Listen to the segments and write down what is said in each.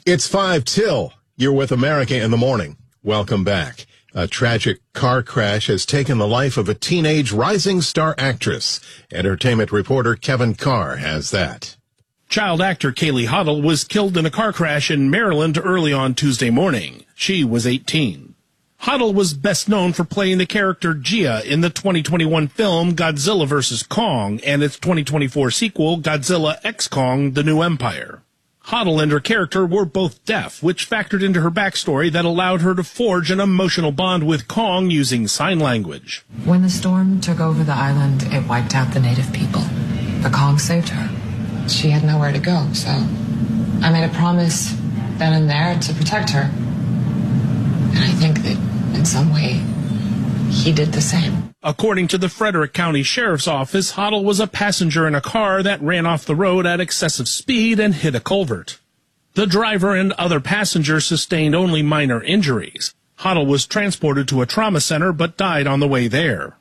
It's 5 till. You're with America in the Morning. Welcome back. A tragic car crash has taken the life of a teenage rising star actress. Entertainment reporter Kevin Carr has that. Child actor Kaylee Huddle was killed in a car crash in Maryland early on Tuesday morning. She was 18. Huddle was best known for playing the character Gia in the 2021 film Godzilla vs. Kong and its 2024 sequel Godzilla x Kong: The New Empire. Huddle and her character were both deaf, which factored into her backstory that allowed her to forge an emotional bond with Kong using sign language. When the storm took over the island, it wiped out the native people. The Kong saved her. She had nowhere to go, so I made a promise then and there to protect her. And I think that in some way, he did the same. According to the Frederick County Sheriff's Office, Huddle was a passenger in a car that ran off the road at excessive speed and hit a culvert. The driver and other passengers sustained only minor injuries. Huddle was transported to a trauma center but died on the way there.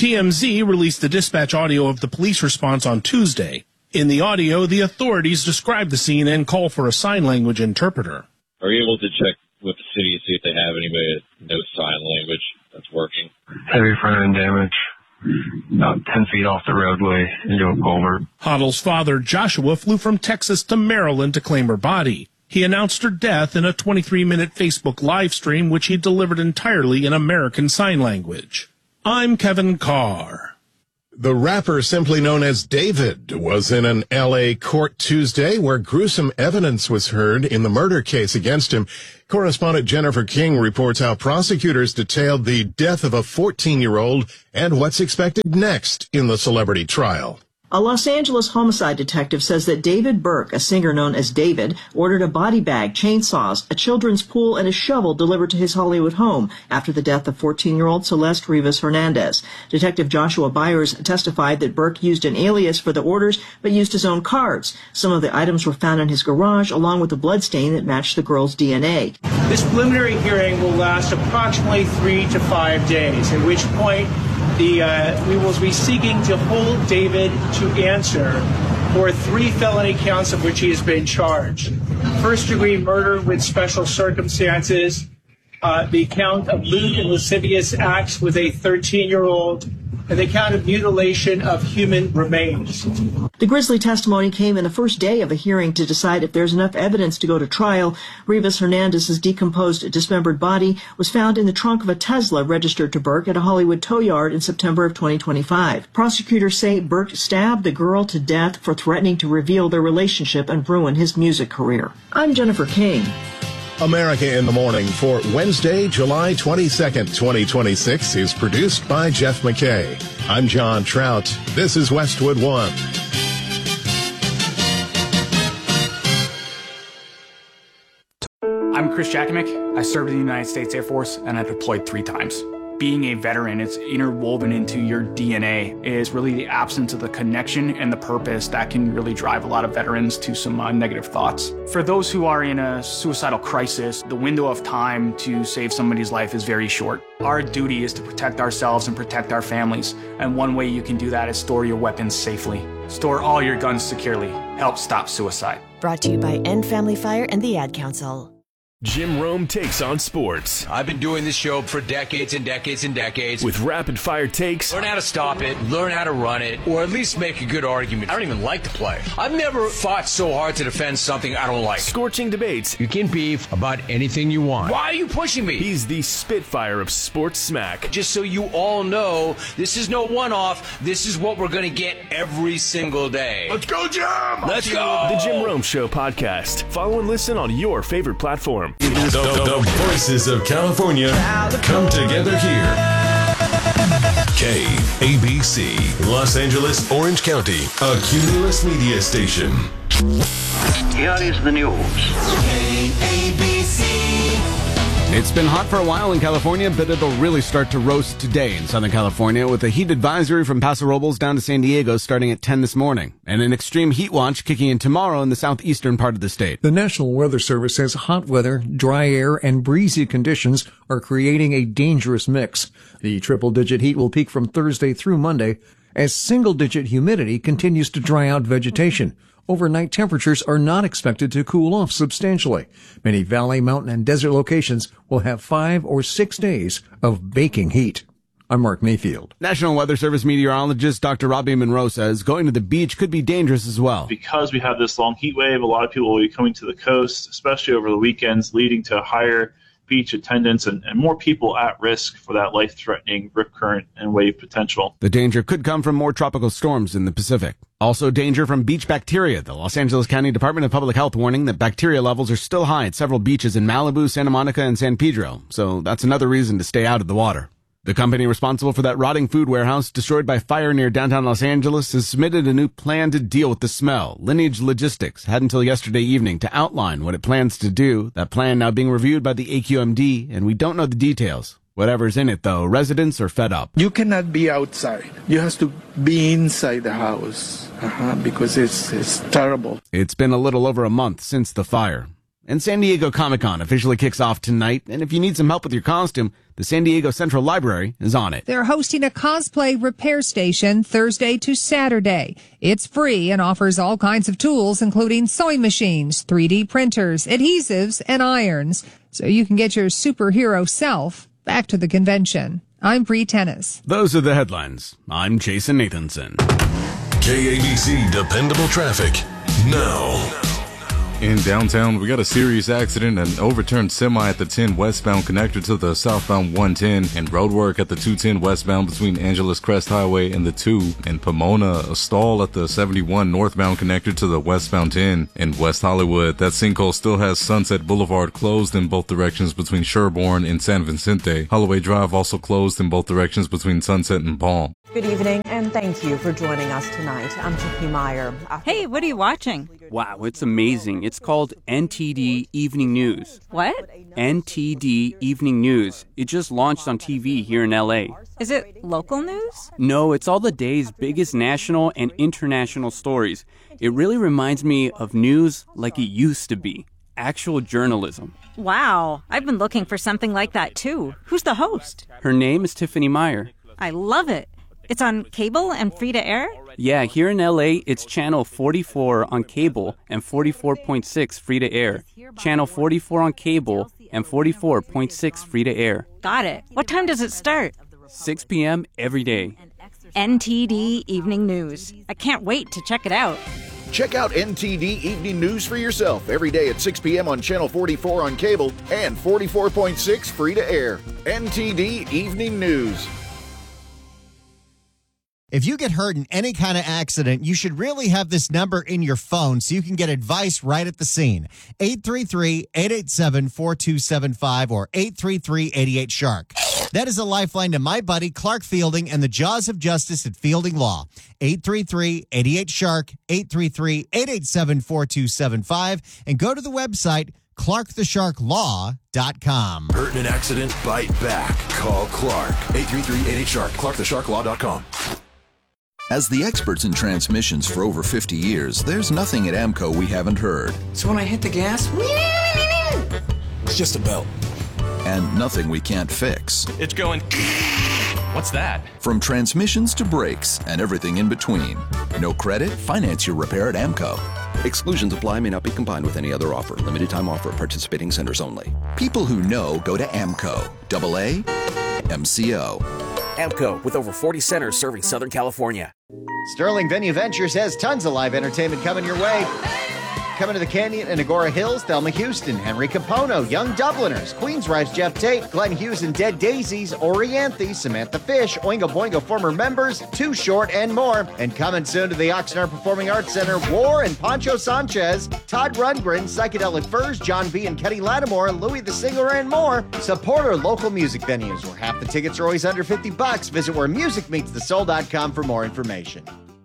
TMZ released the dispatch audio of the police response on Tuesday. In the audio, the authorities describe the scene and call for a sign language interpreter. Are you able to check with the city to see if they have anybody that knows sign language that's working? Heavy front end damage, about 10 feet off the roadway into a culvert. Huddle's father, Joshua, flew from Texas to Maryland to claim her body. He announced her death in a 23-minute Facebook live stream, which he delivered entirely in American Sign Language. I'm Kevin Carr. The rapper, simply known as David, was in an L.A. court Tuesday where gruesome evidence was heard in the murder case against him. Correspondent Jennifer King reports how prosecutors detailed the death of a 14-year-old and what's expected next in the celebrity trial. A Los Angeles homicide detective says that David Burke, a singer known as David, ordered a body bag, chainsaws, a children's pool, and a shovel delivered to his Hollywood home after the death of 14-year-old Celeste Rivas Hernandez. Detective Joshua Byers testified that Burke used an alias for the orders, but used his own cards. Some of the items were found in his garage, along with a bloodstain that matched the girl's DNA. This preliminary hearing will last approximately 3 to 5 days, at which point we will be seeking to hold David to answer for 3 felony counts of which he has been charged. First-degree murder with special circumstances, the count of lewd and lascivious acts with a 13-year-old, and the count of mutilation of human remains. The grisly testimony came in the first day of a hearing to decide if there's enough evidence to go to trial. Rivas Hernandez's decomposed, dismembered body was found in the trunk of a Tesla registered to Burke at a Hollywood tow yard in September of 2025. Prosecutors say Burke stabbed the girl to death for threatening to reveal their relationship and ruin his music career. I'm Jennifer King. America in the Morning for Wednesday, July 22nd, 2026 is produced by Jeff McKay. I'm John Trout. This is Westwood One. I'm Chris Jakimick. I served in the United States Air Force and I deployed 3 times. Being a veteran, it's interwoven into your DNA, is really the absence of the connection and the purpose that can really drive a lot of veterans to some negative thoughts. For those who are in a suicidal crisis, the window of time to save somebody's life is very short. Our duty is to protect ourselves and protect our families, and one way you can do that is store your weapons safely. Store all your guns securely. Help stop suicide. Brought to you by End Family Fire and the Ad Council. Jim Rome takes on sports. I've been doing this show for decades and decades and decades. With rapid-fire takes. Learn how to stop it, learn how to run it, or at least make a good argument. I don't even like to play. I've never fought so hard to defend something I don't like. Scorching debates. You can beef about anything you want. Why are you pushing me? He's the Spitfire of sports smack. Just so you all know, this is no one-off. This is what we're going to get every single day. Let's go, Jim! Let's go! The Jim Rome Show podcast. Follow and listen on your favorite platform. The voices of California come together here. KABC, Los Angeles, Orange County, a Cumulus media station. Here is the news. KABC. It's been hot for a while in California, but it'll really start to roast today in Southern California with a heat advisory from Paso Robles down to San Diego starting at 10 this morning, and an extreme heat watch kicking in tomorrow in the southeastern part of the state. The National Weather Service says hot weather, dry air, and breezy conditions are creating a dangerous mix. The triple-digit heat will peak from Thursday through Monday as single-digit humidity continues to dry out vegetation. Overnight temperatures are not expected to cool off substantially. Many valley, mountain, and desert locations will have 5 or 6 days of baking heat. I'm Mark Mayfield. National Weather Service meteorologist Dr. Robbie Monroe says going to the beach could be dangerous as well. Because we have this long heat wave, a lot of people will be coming to the coast, especially over the weekends, leading to higher beach attendance and more people at risk for that life-threatening rip current and wave potential. The danger could come from more tropical storms in the Pacific. Also danger from beach bacteria. The Los Angeles County Department of Public Health warning that bacteria levels are still high at several beaches in Malibu, Santa Monica, and San Pedro. So that's another reason to stay out of the water. The company responsible for that rotting food warehouse destroyed by fire near downtown Los Angeles has submitted a new plan to deal with the smell. Lineage Logistics had until yesterday evening to outline what it plans to do. That plan now being reviewed by the AQMD, and we don't know the details. Whatever's in it, though, residents are fed up. You cannot be outside. You have to be inside the house because it's terrible. It's been a little over a month since the fire. And San Diego Comic-Con officially kicks off tonight, and if you need some help with your costume, the San Diego Central Library is on it. They're hosting a cosplay repair station Thursday to Saturday. It's free and offers all kinds of tools, including sewing machines, 3D printers, adhesives, and irons, so you can get your superhero self back to the convention. I'm Bree Tennis. Those are the headlines. I'm Jason Nathanson. KABC Dependable Traffic now. In downtown, we got a serious accident, an overturned semi at the 10 westbound connector to the southbound 110, and road work at the 210 westbound between Angeles Crest Highway and the 2. In Pomona, a stall at the 71 northbound connector to the westbound 10. In West Hollywood, that sinkhole still has Sunset Boulevard closed in both directions between Sherbourne and San Vicente. Holloway Drive also closed in both directions between Sunset and Palm. Good evening, and thank you for joining us tonight. I'm Tiffany Meyer. Hey, what are you watching? Wow, it's amazing. It's called NTD Evening News. What? NTD Evening News. It just launched on TV here in LA. Is it local news? No, it's all the day's biggest national and international stories. It really reminds me of news like it used to be. Actual journalism. Wow, I've been looking for something like that too. Who's the host? Her name is Tiffany Meyer. I love it. It's on cable and free to air? Yeah, here in LA, it's channel 44 on cable and 44.6 free to air. Channel 44 on cable and 44.6 free to air. Got it. What time does it start? 6 p.m. every day. NTD Evening News. I can't wait to check it out. Check out NTD Evening News for yourself every day at 6 p.m. on Channel 44 on cable and 44.6 free to air. NTD Evening News. If you get hurt in any kind of accident, you should really have this number in your phone so you can get advice right at the scene. 833-887-4275 or 833-88-SHARK. That is a lifeline to my buddy Clark Fielding and the Jaws of Justice at Fielding Law. 833-88-SHARK, 833-887-4275, and go to the website ClarkTheSharkLaw.com. Hurt in an accident? Bite back. Call Clark. 833-88-SHARK. ClarkTheSharkLaw.com. As the experts in transmissions for over 50 years, there's nothing at AMCO we haven't heard. So when I hit the gas, it's just a belt. And nothing we can't fix. It's going... What's that? From transmissions to brakes and everything in between. No credit? Finance your repair at AMCO. Exclusions apply, may not be combined with any other offer. Limited time offer at participating centers only. People who know go to AMCO. AA MCO. AMCO, with over 40 centers serving Southern California. Sterling Venue Ventures has tons of live entertainment coming your way. Coming to the Canyon and Agora Hills, Thelma Houston, Henry Capono, Young Dubliners, Queensryche, Jeff Tate, Glenn Hughes and Dead Daisies, Orianthe, Samantha Fish, Oingo Boingo former members, Too Short, and more. And coming soon to the Oxnard Performing Arts Center, War and Pancho Sanchez, Todd Rundgren, Psychedelic Furs, John V. and Kenny Lattimore, Louis the Singer, and more. Support our local music venues where half the tickets are always under $50. Visit wheremusicmeetsthesoul.com for more information.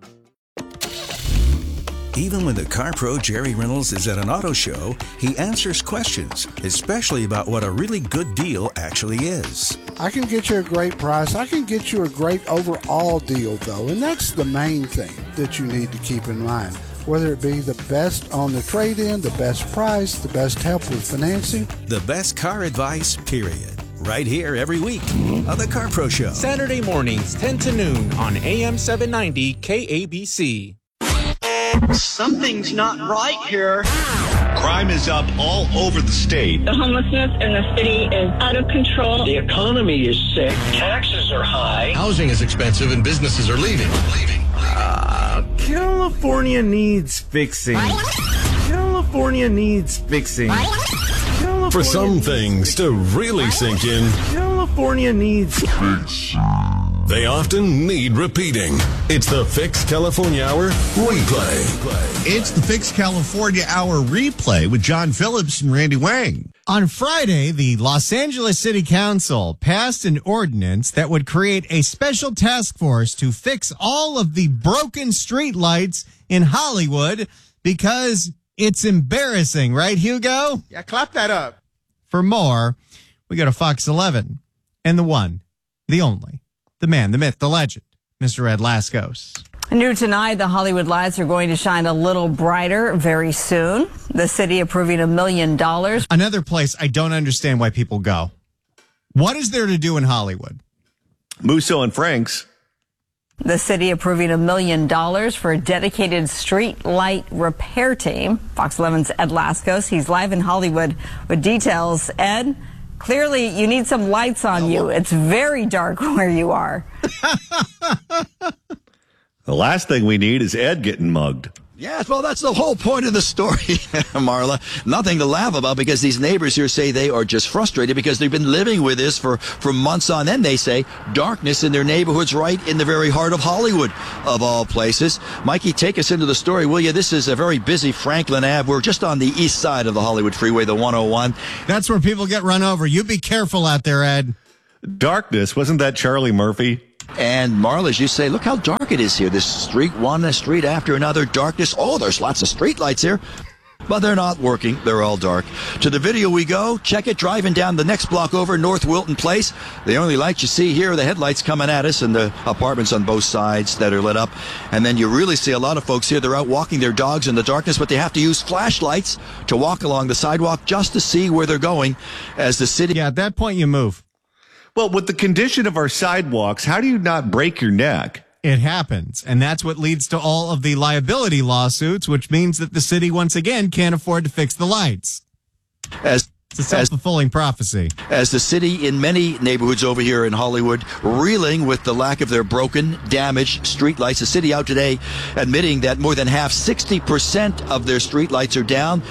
Even when the Car Pro Jerry Reynolds is at an auto show, he answers questions, especially about what a really good deal actually is. I can get you a great price. I can get you a great overall deal, though, and that's the main thing that you need to keep in mind. Whether it be the best on the trade-in, the best price, the best help with financing. The best car advice, period. Right here every week on the Car Pro Show. Saturday mornings, 10 to noon on AM 790 KABC. Something's not right here. Crime is up all over the state. The homelessness in the city is out of control. The economy is sick. Taxes are high. Housing is expensive and businesses are leaving. California needs fixing. California needs fixing. For some things to really sink in, California needs fixing. They often need repeating. It's the Fix California Hour Replay. It's the Fix California Hour Replay with John Phillips and Randy Wang. On Friday, the Los Angeles City Council passed an ordinance that would create a special task force to fix all of the broken streetlights in Hollywood because it's embarrassing, right, Hugo? Yeah, clap that up. For more, we go to Fox 11 and the one, the only, the man, the myth, the legend, Mr. Ed Laskos. New tonight, the Hollywood lights are going to shine a little brighter very soon. The city approving $1 million. Another place I don't understand why people go. What is there to do in Hollywood? Musso and Frank's. The city approving $1 million for a dedicated street light repair team. Fox 11's Ed Laskos. He's live in Hollywood with details. Ed, clearly you need some lights on you. It's very dark where you are. The last thing we need is Ed getting mugged. Yes, well, that's the whole point of the story, Marla. Nothing to laugh about because these neighbors here say they are just frustrated because they've been living with this for months on end. They say darkness in their neighborhoods right in the very heart of Hollywood, of all places. Mikey, take us into the story, will you? This is a very busy Franklin Ave. We're just on the east side of the Hollywood freeway, the 101. That's where people get run over. You be careful out there, Ed. Darkness, wasn't that Charlie Murphy? And Marla, as you say, look how dark it is here. This street, one street after another, darkness. Oh, there's lots of street lights here. But they're not working. They're all dark. To the video we go. Check it. Driving down the next block over, North Wilton Place. The only lights you see here are the headlights coming at us and the apartments on both sides that are lit up. And then you really see a lot of folks here. They're out walking their dogs in the darkness, but they have to use flashlights to walk along the sidewalk just to see where they're going as the city. Yeah, at that point you move. Well, with the condition of our sidewalks, how do you not break your neck? It happens. And that's what leads to all of the liability lawsuits, which means that the city once again can't afford to fix the lights. It's a self-fulfilling prophecy. As the city in many neighborhoods over here in Hollywood reeling with the lack of their broken, damaged streetlights. The city out today admitting that more than half, 60% of their streetlights are down.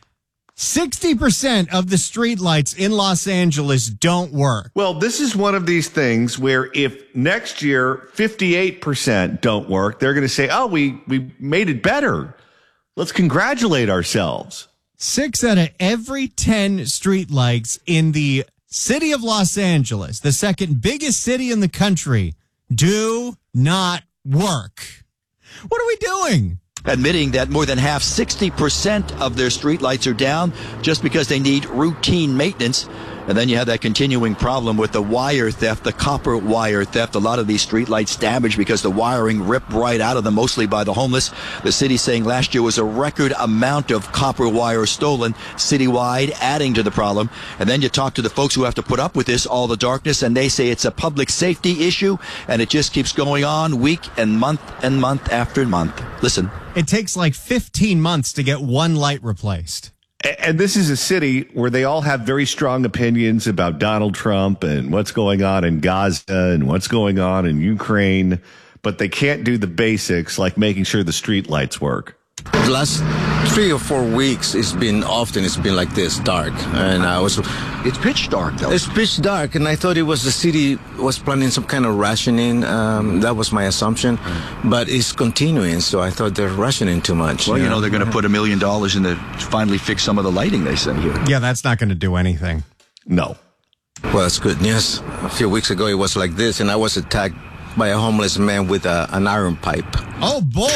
60% of the streetlights in Los Angeles don't work. Well, this is one of these things where if next year 58% don't work, they're going to say, oh, we made it better. Let's congratulate ourselves. 6 out of every 10 streetlights in the city of Los Angeles, the second biggest city in the country, do not work. What are we doing? Admitting that more than half, 60% of their streetlights are down just because they need routine maintenance. And then you have that continuing problem with the wire theft, the copper wire theft. A lot of these streetlights damaged because the wiring ripped right out of them, mostly by the homeless. The city saying last year was a record amount of copper wire stolen citywide, adding to the problem. And then you talk to the folks who have to put up with this, all the darkness, and they say it's a public safety issue, and it just keeps going on week and month after month. Listen. It takes like 15 months to get one light replaced. And this is a city where they all have very strong opinions about Donald Trump and what's going on in Gaza and what's going on in Ukraine, but they can't do the basics like making sure the street lights work. The last 3 or 4 weeks, it's been like this, dark. And it's pitch dark, though. It's pitch dark, and I thought it was the city was planning some kind of rationing. That was my assumption. But it's continuing, so I thought they're rationing too much. Well, you know they're going to put $1 million in to finally fix some of the lighting, they say here. Yeah, that's not going to do anything. No. Well, that's good news. A few weeks ago, it was like this, and I was attacked by a homeless man with an iron pipe. Oh, boy.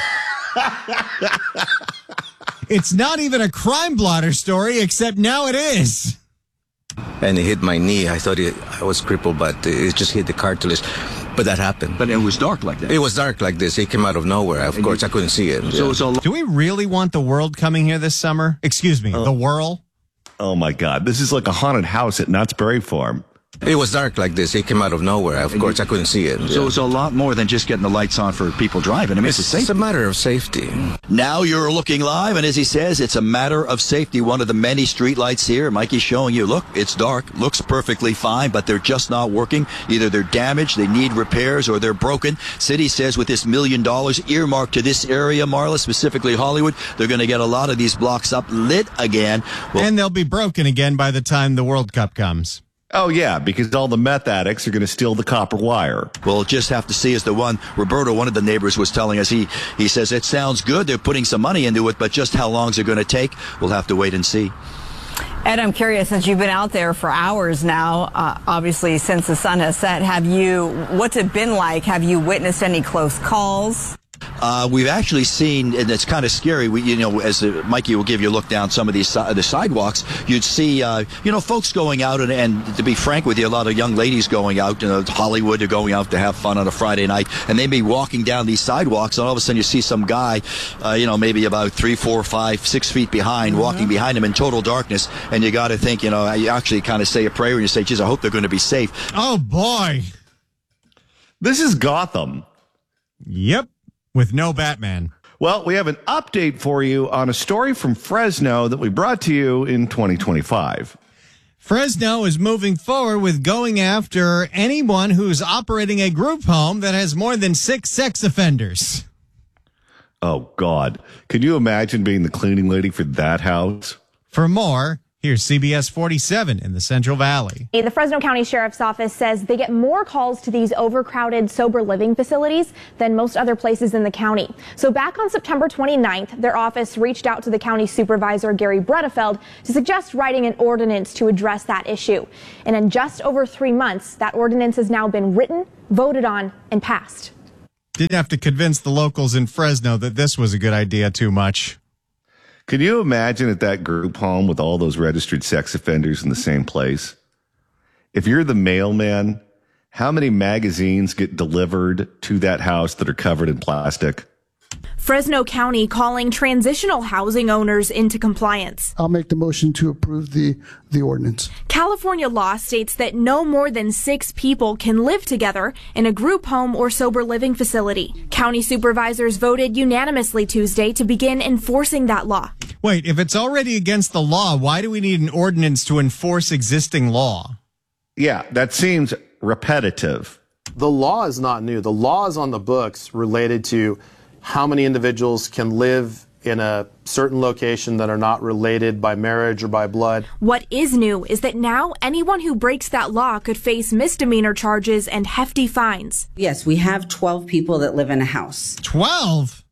It's not even a crime blotter story, except now it is. And it hit my knee. I thought I was crippled, but it just hit the cartilage. But that happened. But it was dark like that. It was dark like this. It came out of nowhere. Of course, I couldn't see it. So do we really want the world coming here this summer? Excuse me, the whirl? Oh, my God. This is like a haunted house at Knott's Berry Farm. It was dark like this. It came out of nowhere. Of course, I couldn't see it. So it's a lot more than just getting the lights on for people driving. I mean, it's a matter of safety. Now you're looking live, and as he says, it's a matter of safety. One of the many street lights here. Mikey's showing you, look, it's dark, looks perfectly fine, but they're just not working. Either they're damaged, they need repairs, or they're broken. City says with this $1 million earmarked to this area, Marla, specifically Hollywood, they're going to get a lot of these blocks up lit again. Well, and they'll be broken again by the time the World Cup comes. Oh, yeah, because all the meth addicts are going to steal the copper wire. We'll just have to see, as the one, Roberto, one of the neighbors, was telling us. He says it sounds good. They're putting some money into it, but just how long is it going to take? We'll have to wait and see. Ed, I'm curious, since you've been out there for hours now, obviously since the sun has set, what's it been like? Have you witnessed any close calls? We've actually seen, and it's kind of scary. As Mikey will give you a look down some of these the sidewalks, you'd see, folks going out, and to be frank with you, a lot of young ladies going out. Hollywood are going out to have fun on a Friday night, and they be walking down these sidewalks, and all of a sudden you see some guy, maybe about 3, 4, 5, 6 feet behind, walking behind him in total darkness, and you got to think, you actually kind of say a prayer, and you say, geez, I hope they're going to be safe. Oh boy, this is Gotham. Yep. With no Batman. Well, we have an update for you on a story from Fresno that we brought to you in 2025. Fresno is moving forward with going after anyone who's operating a group home that has more than 6 sex offenders. Oh, God. Can you imagine being the cleaning lady for that house? For more, here's CBS 47 in the Central Valley. The Fresno County Sheriff's Office says they get more calls to these overcrowded sober living facilities than most other places in the county. So back on September 29th, their office reached out to the county supervisor, Gary Bredefeld, to suggest writing an ordinance to address that issue. And in just over 3 months, that ordinance has now been written, voted on, and passed. Didn't have to convince the locals in Fresno that this was a good idea too much. Can you imagine at that group home with all those registered sex offenders in the same place? If you're the mailman, how many magazines get delivered to that house that are covered in plastic? Fresno County calling transitional housing owners into compliance. I'll make the motion to approve the ordinance. California law states that no more than 6 people can live together in a group home or sober living facility. County supervisors voted unanimously Tuesday to begin enforcing that law. Wait, if it's already against the law, why do we need an ordinance to enforce existing law? Yeah, that seems repetitive. The law is not new. The law is on the books related to how many individuals can live in a certain location that are not related by marriage or by blood. What is new is that now anyone who breaks that law could face misdemeanor charges and hefty fines. Yes, we have 12 people that live in a house. 12?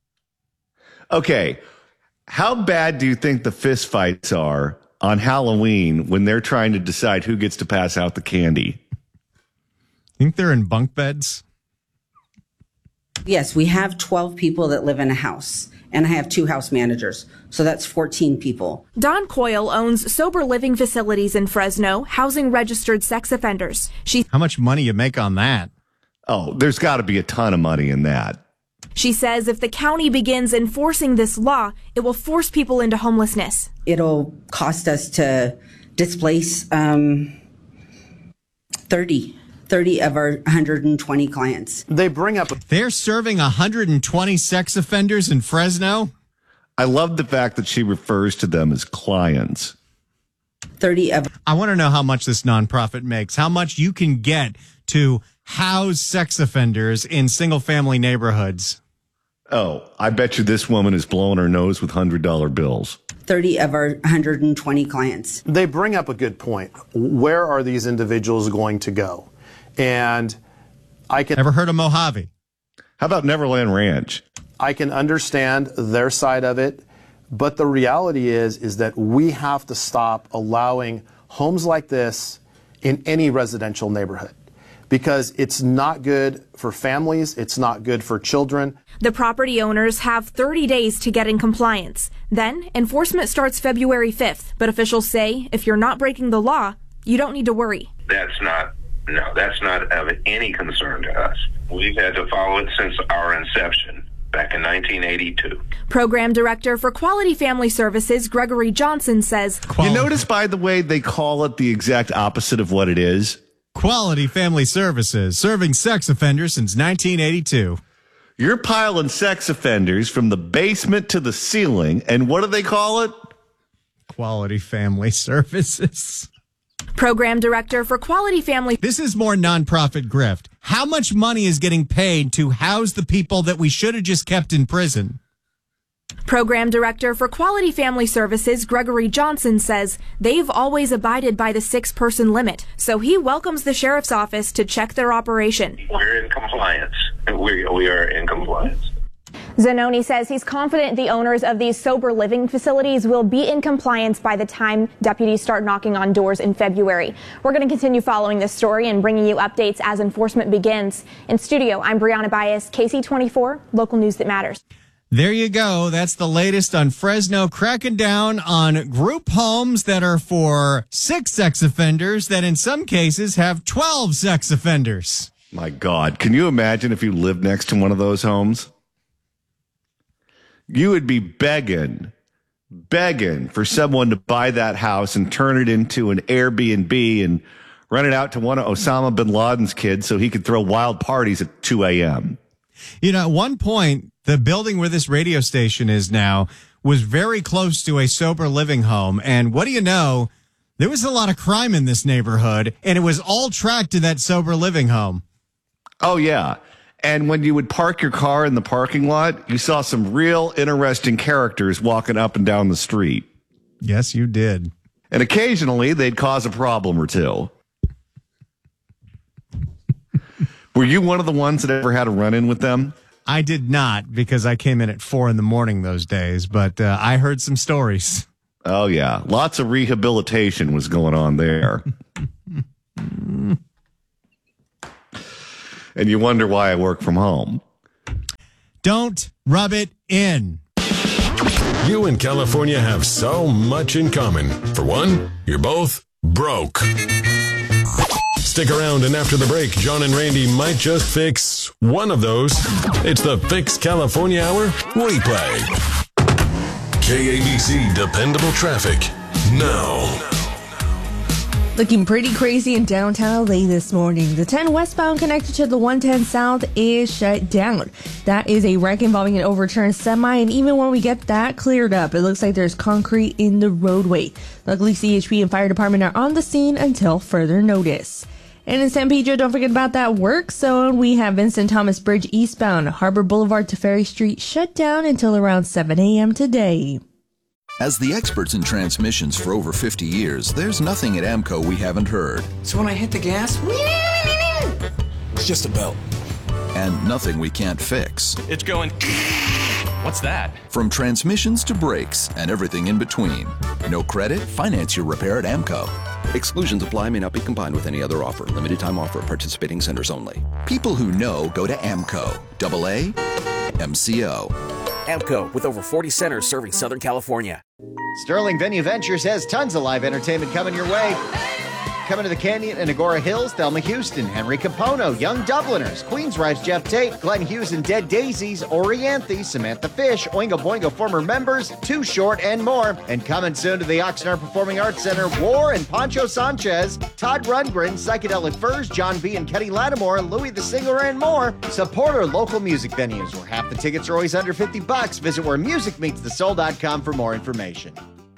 Okay. How bad do you think the fist fights are on Halloween when they're trying to decide who gets to pass out the candy? Think they're in bunk beds? Yes, we have 12 people that live in a house, and I have 2 house managers, so that's 14 people. Dawn Coyle owns sober living facilities in Fresno, housing registered sex offenders. How much money you make on that? Oh, there's got to be a ton of money in that. She says if the county begins enforcing this law, it will force people into homelessness. It'll cost us to displace 30 of our 120 clients. They're serving 120 sex offenders in Fresno? I love the fact that she refers to them as clients. 30 of. I want to know how much this nonprofit makes, how much you can get to house sex offenders in single family neighborhoods. Oh, I bet you this woman is blowing her nose with $100 bills. 30 of our 120 clients. They bring up a good point. Where are these individuals going to go? And I can... Ever heard of Mojave? How about Neverland Ranch? I can understand their side of it, but the reality is that we have to stop allowing homes like this in any residential neighborhood because it's not good for families, it's not good for children. The property owners have 30 days to get in compliance. Then enforcement starts February 5th, but officials say if you're not breaking the law, you don't need to worry. That's not of any concern to us. We've had to follow it since our inception back in 1982. Program Director for Quality Family Services, Gregory Johnson, says, You notice, by the way, they call it the exact opposite of what it is? Quality Family Services, serving sex offenders since 1982. You're piling sex offenders from the basement to the ceiling, and what do they call it? Quality Family Services. Program Director for Quality Family. This is more nonprofit grift. How much money is getting paid to house the people that we should have just kept in prison? Program Director for Quality Family Services, Gregory Johnson, says they've always abided by the 6-person limit, so he welcomes the sheriff's office to check their operation. We're in compliance. We are in compliance. Zanoni says he's confident the owners of these sober living facilities will be in compliance by the time deputies start knocking on doors in February. We're going to continue following this story and bringing you updates as enforcement begins. In studio, I'm Brianna Bias, KC24, local news that matters. There you go. That's the latest on Fresno cracking down on group homes that are for 6 sex offenders that in some cases have 12 sex offenders. My God, can you imagine if you lived next to one of those homes? You would be begging for someone to buy that house and turn it into an Airbnb and rent it out to one of Osama bin Laden's kids so he could throw wild parties at 2 a.m. You know, at one point, the building where this radio station is now was very close to a sober living home. And what do you know? There was a lot of crime in this neighborhood, and it was all tracked to that sober living home. Oh, yeah. And when you would park your car in the parking lot, you saw some real interesting characters walking up and down the street. Yes, you did. And occasionally, they'd cause a problem or two. Were you one of the ones that ever had a run-in with them? I did not, because I came in at 4 a.m. those days, but I heard some stories. Oh, yeah. Lots of rehabilitation was going on there. And you wonder why I work from home. Don't rub it in. You and California have so much in common. For one, you're both broke. Stick around, and after the break, John and Randy might just fix one of those. It's the Fix California Hour replay. KABC Dependable Traffic now. Looking pretty crazy in downtown LA this morning. The 10 westbound connected to the 110 south is shut down. That is a wreck involving an overturned semi, and even when we get that cleared up, it looks like there's concrete in the roadway. Luckily, CHP and fire department are on the scene until further notice. And in San Pedro, don't forget about that work zone. We have Vincent Thomas Bridge eastbound, Harbor Boulevard to Ferry Street shut down until around 7 a.m. today. As the experts in transmissions for over 50 years, there's nothing at AMCO we haven't heard. So when I hit the gas, It's just a belt. And nothing we can't fix. It's going. What's that? From transmissions to brakes and everything in between. No credit? Finance your repair at AMCO. Exclusions apply, may not be combined with any other offer. Limited time offer, participating centers only. People who know go to AMCO. AA MCO. AMCO, with over 40 centers serving Southern California. Sterling Venue Ventures has tons of live entertainment coming your way. Coming to the Canyon and Agora Hills, Thelma Houston, Henry Capono, Young Dubliners, Queensryche, Jeff Tate, Glenn Hughes and Dead Daisies, Orianthe, Samantha Fish, Oingo Boingo former members, Too Short, and more. And coming soon to the Oxnard Performing Arts Center, War and Pancho Sanchez, Todd Rundgren, Psychedelic Furs, John B. and Kenny Lattimore, Louis the Singer, and more. Support our local music venues where half the tickets are always under $50. Visit wheremusicmeetsthesoul.com for more information.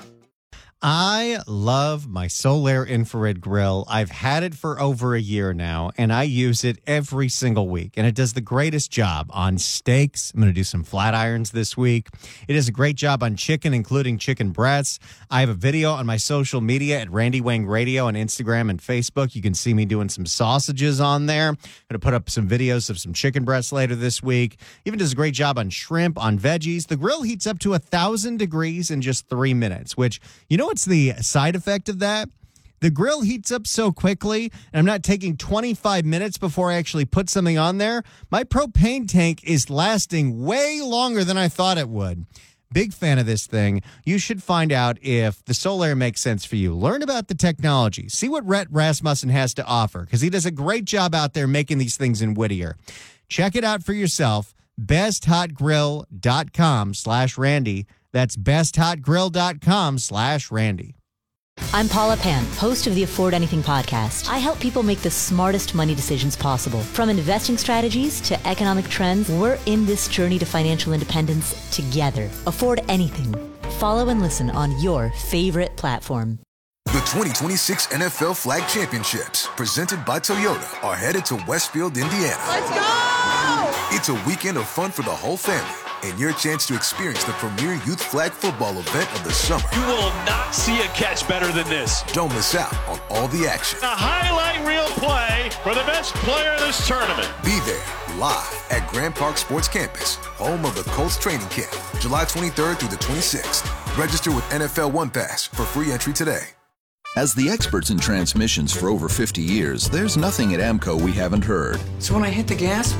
I love my Solaire infrared grill. I've had it for over a year now, and I use it every single week, and it does the greatest job on steaks. I'm going to do some flat irons this week. It does a great job on chicken, including chicken breasts. I have a video on my social media at Randy Wang Radio on Instagram and Facebook. You can see me doing some sausages on there. I'm going to put up some videos of some chicken breasts later this week. Even does a great job on shrimp, on veggies. The grill heats up to 1,000 degrees in just 3 minutes, which, you know what's the side effect of that? The grill heats up so quickly, and I'm not taking 25 minutes before I actually put something on there. My propane tank is lasting way longer than I thought it would. Big fan of this thing. You should find out if the Solaire makes sense for you. Learn about the technology. See what Rhett Rasmussen has to offer, because he does a great job out there making these things in Whittier. Check it out for yourself. BestHotGrill.com/Randy. That's BestHotGrill.com/Randy. I'm Paula Pan, host of the Afford Anything podcast. I help people make the smartest money decisions possible. From investing strategies to economic trends, we're in this journey to financial independence together. Afford Anything. Follow and listen on your favorite platform. The 2026 NFL Flag Championships, presented by Toyota, are headed to Westfield, Indiana. Let's go! It's a weekend of fun for the whole family and your chance to experience the premier youth flag football event of the summer. You will not see a catch better than this. Don't miss out on all the action. A highlight reel play for the best player of this tournament. Be there live at Grand Park Sports Campus, home of the Colts training camp, July 23rd through the 26th. Register with NFL One Pass for free entry today. As the experts in transmissions for over 50 years, there's nothing at AMCO we haven't heard. So when I hit the gas,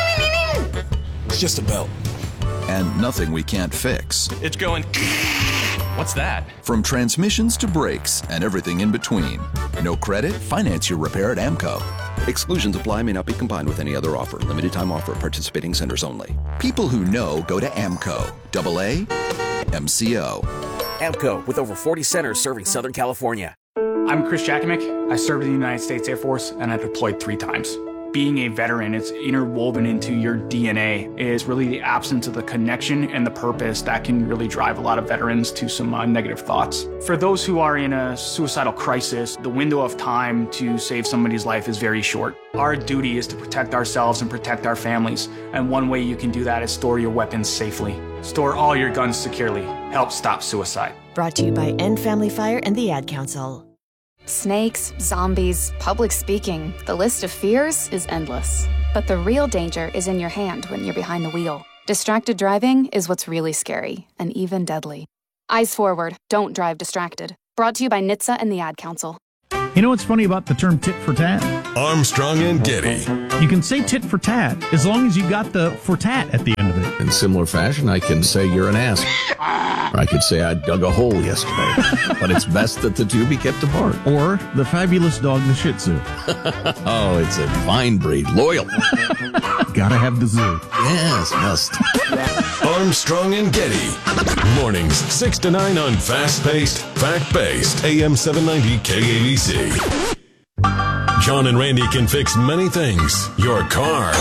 it's just a belt. And nothing we can't fix. It's going... What's that? From transmissions to brakes and everything in between. No credit? Finance your repair at AMCO. Exclusions apply, may not be combined with any other offer. Limited time offer. Participating centers only. People who know go to AMCO. AA MCO. AMCO, with over 40 centers serving Southern California. I'm Chris Jakimick. I served in the United States Air Force, and I deployed 3 times. Being a veteran, it's interwoven into your DNA, is really the absence of the connection and the purpose that can really drive a lot of veterans to some negative thoughts. For those who are in a suicidal crisis, the window of time to save somebody's life is very short. Our duty is to protect ourselves and protect our families, and one way you can do that is store your weapons safely. Store all your guns securely. Help stop suicide. Brought to you by End Family Fire and the Ad Council. Snakes, zombies, public speaking, the list of fears is endless. But the real danger is in your hand when you're behind the wheel. Distracted driving is what's really scary and even deadly. Eyes forward, don't drive distracted. Brought to you by NHTSA and the Ad Council. You know what's funny about the term tit for tat? Armstrong and Getty. You can say tit for tat as long as you got the for tat at the end of it. In similar fashion, I can say you're an ass. Or I could say I dug a hole yesterday. But it's best that the two be kept apart. Or the fabulous dog, the Shih Tzu. Oh, it's a fine breed. Loyal. Gotta have the zoo. Yes, must. Armstrong and Getty. Mornings 6 to 9 on fast-paced, fact-based AM 790 KABC. John and Randy can fix many things. Your car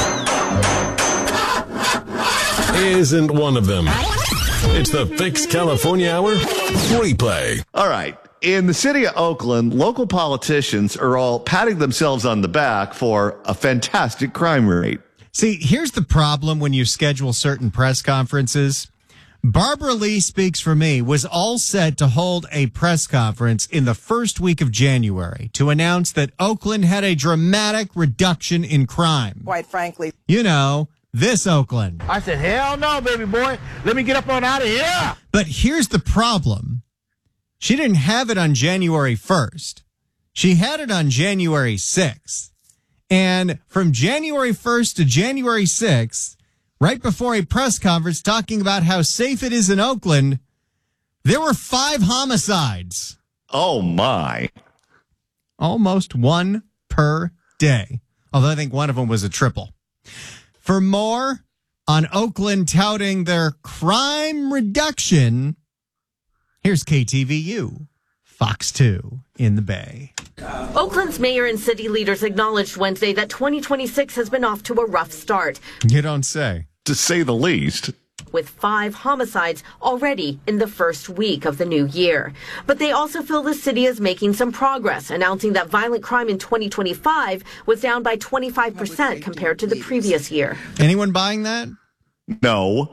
isn't one of them. It's the Fix California Hour replay. All right. In the city of Oakland, local politicians are all patting themselves on the back for a fantastic crime rate. See, here's the problem when you schedule certain press conferences. Barbara Lee Speaks for Me was all set to hold a press conference in the first week of January to announce that Oakland had a dramatic reduction in crime. Quite frankly. You know, this Oakland. I said, hell no, baby boy. Let me get up on out of here. But here's the problem. She didn't have it on January 1st. She had it on January 6th. And from January 1st to January 6th, right before a press conference talking about how safe it is in Oakland, there were 5 homicides. Oh, my. Almost one per day. Although I think one of them was a triple. For more on Oakland touting their crime reduction, here's KTVU, Fox 2 in the Bay. Oakland's mayor and city leaders acknowledged Wednesday that 2026 has been off to a rough start. You don't say. To say the least. With 5 homicides already in the first week of the new year. But they also feel the city is making some progress, announcing that violent crime in 2025 was down by 25% compared to the previous year. Anyone buying that? No.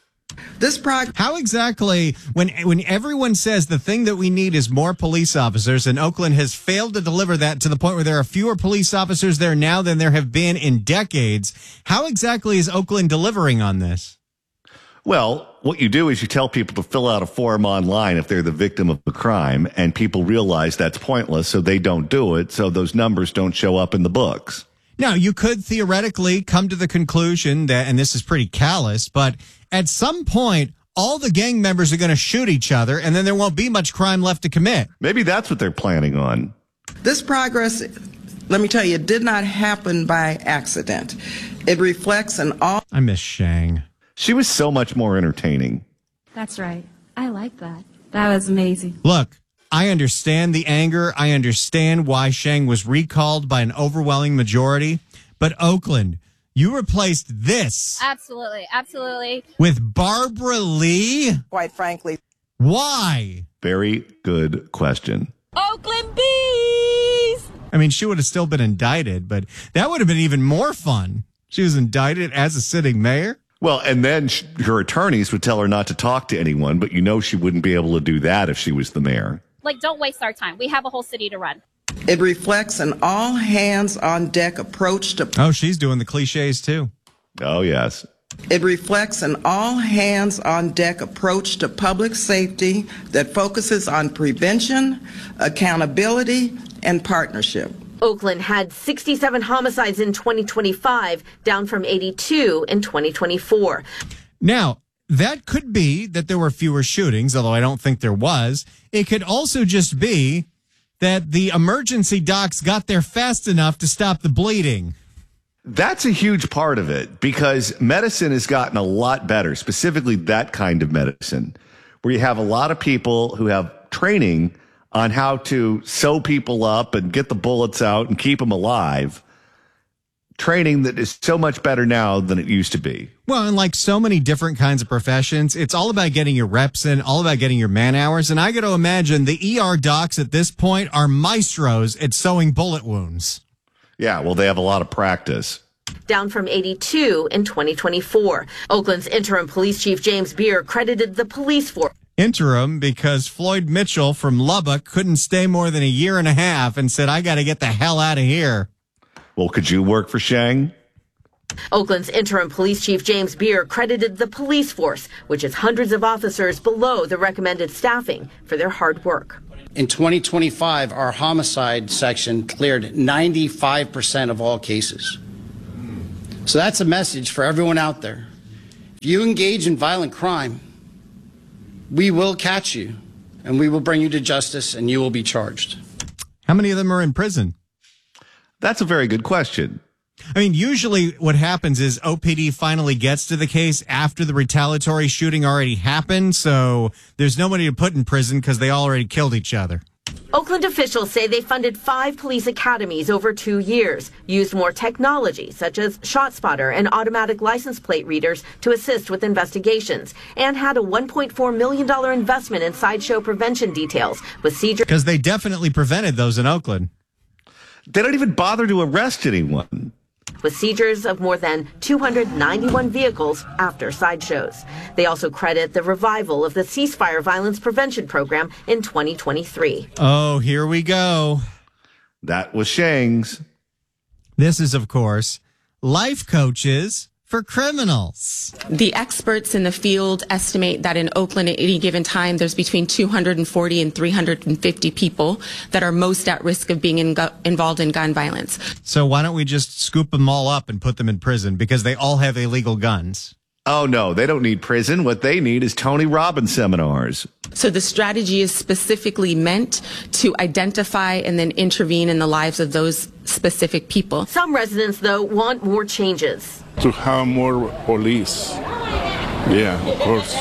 How exactly, when everyone says the thing that we need is more police officers, and Oakland has failed to deliver that to the point where there are fewer police officers there now than there have been in decades, how exactly is Oakland delivering on this? Well, what you do is you tell people to fill out a form online if they're the victim of a crime, and people realize that's pointless, so they don't do it, so those numbers don't show up in the books. Now, you could theoretically come to the conclusion that, and this is pretty callous, but at some point, all the gang members are going to shoot each other, and then there won't be much crime left to commit. Maybe that's what they're planning on. This progress, let me tell you, it did not happen by accident. It reflects an all. I miss Shang. She was so much more entertaining. That's right. I like that. That was amazing. Look, I understand the anger. I understand why Sheng was recalled by an overwhelming majority. But Oakland, you replaced this. Absolutely. With Barbara Lee? Quite frankly. Why? Very good question. Oakland Bees! I mean, she would have still been indicted, but that would have been even more fun. She was indicted as a sitting mayor. Well, and then her attorneys would tell her not to talk to anyone, but she wouldn't be able to do that if she was the mayor. Don't waste our time. We have a whole city to run. It reflects an all-hands-on-deck approach to... Oh, she's doing the cliches, too. Oh, yes. It reflects an all-hands-on-deck approach to public safety that focuses on prevention, accountability, and partnership. Oakland had 67 homicides in 2025, down from 82 in 2024. Now, that could be that there were fewer shootings, although I don't think there was. It could also just be that the emergency docs got there fast enough to stop the bleeding. That's a huge part of it because medicine has gotten a lot better, specifically that kind of medicine, where you have a lot of people who have training on how to sew people up and get the bullets out and keep them alive. Training that is so much better now than it used to be. Well, and like so many different kinds of professions, it's all about getting your reps in, all about getting your man hours. And I got to imagine the ER docs at this point are maestros at sewing bullet wounds. Yeah, well, they have a lot of practice. Down from 82 in 2024. Oakland's interim police chief James Beer credited the police force. Interim because Floyd Mitchell from Lubbock couldn't stay more than a year and a half and said, I got to get the hell out of here. Well, could you work for Sheng? Oakland's interim police chief James Beer credited the police force, which is hundreds of officers below the recommended staffing, for their hard work. In 2025, our homicide section cleared 95% of all cases. So that's a message for everyone out there. If you engage in violent crime, we will catch you, and we will bring you to justice, and you will be charged. How many of them are in prison? That's a very good question. I mean, usually what happens is OPD finally gets to the case after the retaliatory shooting already happened, so there's nobody to put in prison because they already killed each other. Oakland officials say they funded 5 police academies over 2 years, used more technology such as ShotSpotter and automatic license plate readers to assist with investigations, and had a $1.4 million investment in sideshow prevention details with seizure. Because they definitely prevented those in Oakland. They don't even bother to arrest anyone. With seizures of more than 291 vehicles after sideshows. They also credit the revival of the ceasefire violence prevention program in 2023. Oh, here we go. That was Sheng's. This is, of course, life coaches for criminals. The experts in the field estimate that in Oakland at any given time, there's between 240 and 350 people that are most at risk of being involved in gun violence. So why don't we just scoop them all up and put them in prison because they all have illegal guns? Oh, no, they don't need prison. What they need is Tony Robbins seminars. So the strategy is specifically meant to identify and then intervene in the lives of those specific people. Some residents, though, want more changes. To have more police. Yeah, of course.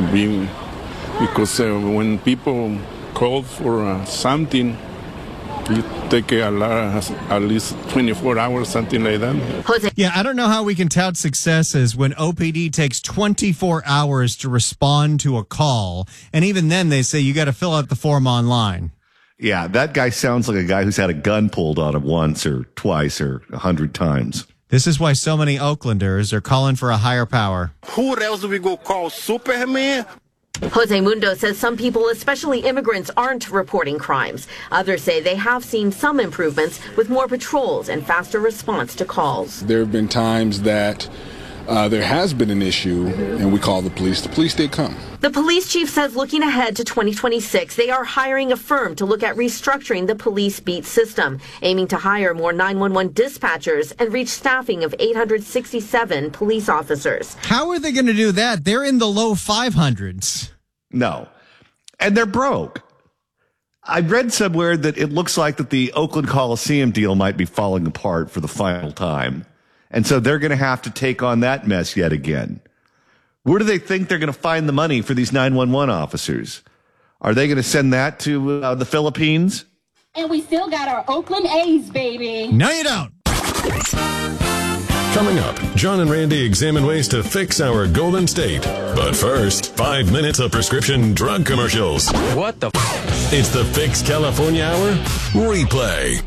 Because when people call for something, you take at least 24 hours, something like that. Yeah, I don't know how we can tout success as when OPD takes 24 hours to respond to a call. And even then they say you got to fill out the form online. Yeah, that guy sounds like a guy who's had a gun pulled on him once or twice or 100 times. This is why so many Oaklanders are calling for a higher power. Who else do we go call? Superman? Jose Mundo says some people, especially immigrants, aren't reporting crimes. Others say they have seen some improvements with more patrols and faster response to calls. There have been times that there has been an issue and we call the police. The police did come. The police chief says looking ahead to 2026, they are hiring a firm to look at restructuring the police beat system, aiming to hire more 911 dispatchers and reach staffing of 867 police officers. How are they going to do that? They're in the low 500s. No. And they're broke. I read somewhere that it looks like that the Oakland Coliseum deal might be falling apart for the final time. And so they're going to have to take on that mess yet again. Where do they think they're going to find the money for these 911 officers? Are they going to send that to the Philippines? And we still got our Oakland A's, baby. No, you don't. Coming up, John and Randy examine ways to fix our Golden State. But first, 5 minutes of prescription drug commercials. What the It's the Fix California Hour replay.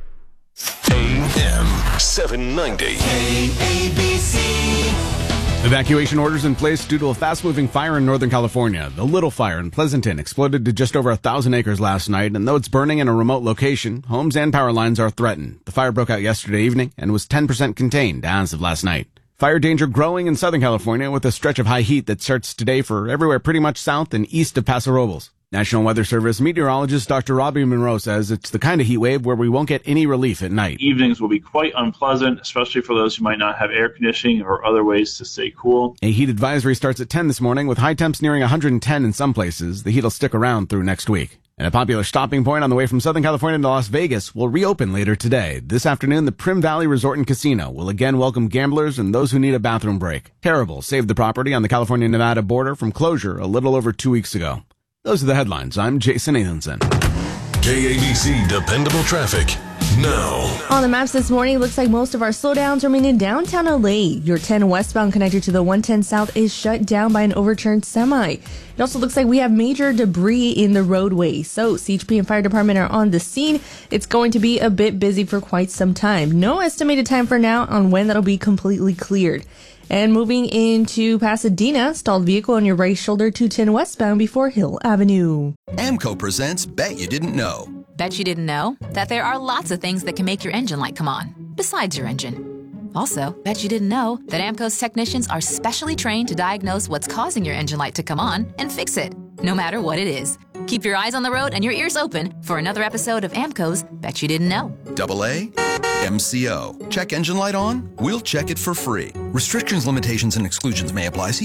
AM 790. Evacuation orders in place due to a fast-moving fire in Northern California. The Little Fire in Pleasanton exploded to just over 1,000 acres last night, and though it's burning in a remote location, homes and power lines are threatened. The fire broke out yesterday evening and was 10% contained as of last night. Fire danger growing in Southern California with a stretch of high heat that starts today for everywhere pretty much south and east of Paso Robles. National Weather Service meteorologist Dr. Robbie Monroe says it's the kind of heat wave where we won't get any relief at night. Evenings will be quite unpleasant, especially for those who might not have air conditioning or other ways to stay cool. A heat advisory starts at 10 this morning with high temps nearing 110 in some places. The heat will stick around through next week. And a popular stopping point on the way from Southern California to Las Vegas will reopen later today. This afternoon, the Prim Valley Resort and Casino will again welcome gamblers and those who need a bathroom break. Terrible saved the property on the California-Nevada border from closure a little over 2 weeks ago. Those are the headlines. I'm Jason Nathanson. KABC Dependable Traffic. Now. On the maps this morning, it looks like most of our slowdowns remain in downtown LA. Your 10 westbound connector to the 110 south is shut down by an overturned semi. It also looks like we have major debris in the roadway. So CHP and fire department are on the scene. It's going to be a bit busy for quite some time. No estimated time for now on when that'll be completely cleared. And moving into Pasadena, stalled vehicle on your right shoulder 210 westbound before Hill Avenue. AMCO presents Bet You Didn't Know. Bet you didn't know that there are lots of things that can make your engine light come on, besides your engine. Also, bet you didn't know that AMCO's technicians are specially trained to diagnose what's causing your engine light to come on and fix it, no matter what it is. Keep your eyes on the road and your ears open for another episode of AMCO's Bet You Didn't Know. AA MCO. Check engine light on? We'll check it for free. Restrictions, limitations, and exclusions may apply. See